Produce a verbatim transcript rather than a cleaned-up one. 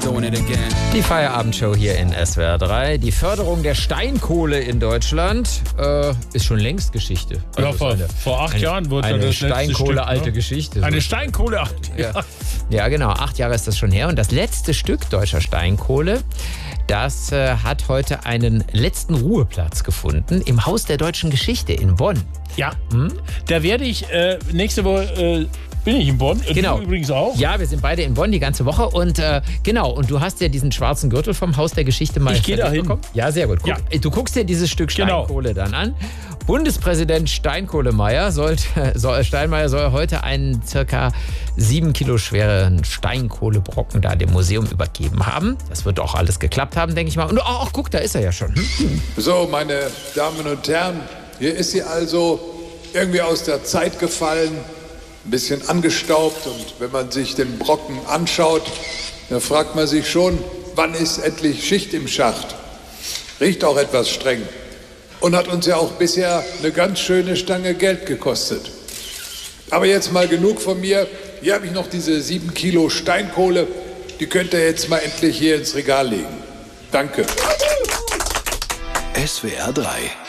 doing it again. Die Feierabendshow hier in S W R drei. Die Förderung der Steinkohle in Deutschland äh, ist schon längst Geschichte. Also Also vor, eine, vor acht eine, Jahren wurde eine das letzte Steinkohle Stück, alte ne? Geschichte. Eine So. Steinkohle. Ja. ja, genau. Acht Jahre ist das schon her. Und das letzte Stück deutscher Steinkohle, das äh, hat heute einen letzten Ruheplatz gefunden im Haus der deutschen Geschichte in Bonn. Ja, hm? Da werde ich äh, nächste Woche, äh, bin ich in Bonn. Genau. Du übrigens auch. Ja, wir sind beide in Bonn die ganze Woche. Und äh, genau, und du hast ja diesen schwarzen Gürtel vom Haus der Geschichte mal Ich gehe da hin. bekommen. Ja, sehr gut. Guck, Ja. Du guckst dir dieses Stück Genau. Steinkohle dann an. Bundespräsident Steinkohlemeier sollte, soll, Steinmeier soll heute einen circa sieben Kilo schweren Steinkohlebrocken da dem Museum übergeben haben. Das wird auch alles geklappt haben, denke ich mal. Und oh, ach, guck, da ist er ja schon. Hm? So, meine Damen und Herren, hier ist sie also irgendwie aus der Zeit gefallen, ein bisschen angestaubt, und wenn man sich den Brocken anschaut, dann fragt man sich schon, wann ist endlich Schicht im Schacht? Riecht auch etwas streng und hat uns ja auch bisher eine ganz schöne Stange Geld gekostet. Aber jetzt mal genug von mir. Hier habe ich noch diese sieben Kilo Steinkohle, die könnt ihr jetzt mal endlich hier ins Regal legen. Danke. S W R drei